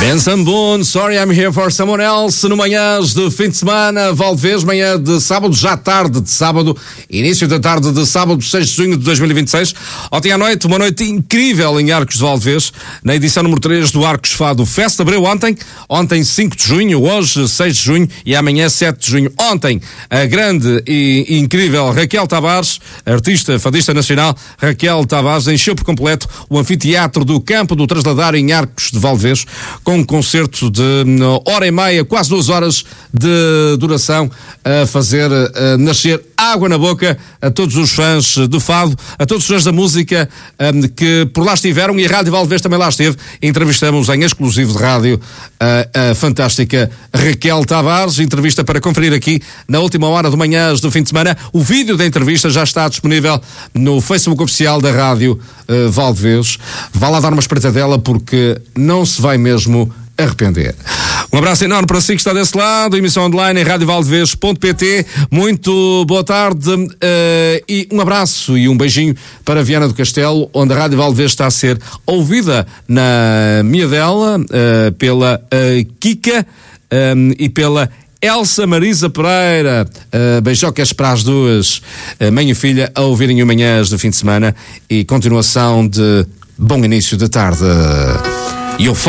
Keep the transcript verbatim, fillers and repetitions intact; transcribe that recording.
Benson Boone, Sorry I'm Here for Someone Else, no manhãs de fim de semana, Valdevez, manhã de sábado, já tarde de sábado, início da tarde de sábado, seis de junho de dois mil e vinte e seis. Ontem à noite, uma noite incrível em Arcos de Valdevez, na edição número três do Arcos Fado Festa. Abriu ontem, ontem cinco de junho, hoje seis de junho e amanhã sete de junho. Ontem, a grande e incrível Raquel Tavares, artista, fadista nacional, Raquel Tavares, encheu por completo o anfiteatro do Campo do Trasladar em Arcos de Valdevez, com um concerto de hora e meia, quase duas horas de duração, a fazer a nascer água na boca a todos os fãs do fado, a todos os fãs da música um, que por lá estiveram, e a Rádio Valdevez também lá esteve. Entrevistamos em exclusivo de rádio a, a fantástica Raquel Tavares. Entrevista para conferir aqui na última hora do Manhãs do fim de semana. O vídeo da entrevista já está disponível no Facebook oficial da Rádio uh, Valdevez. Vá lá dar uma espreitadela porque não se vai mesmo arrepender. Um abraço enorme para si que está desse lado, emissão online em rádio valdevez ponto pt. Muito boa tarde uh, e um abraço e um beijinho para Viana do Castelo, onde a Rádio Valdevez está a ser ouvida na Miadela uh, pela uh, Kika um, e pela Elsa Marisa Pereira. Uh, beijocas para as duas, uh, mãe e filha, a ouvirem o Manhãs do fim de semana e continuação de bom início de tarde. E eu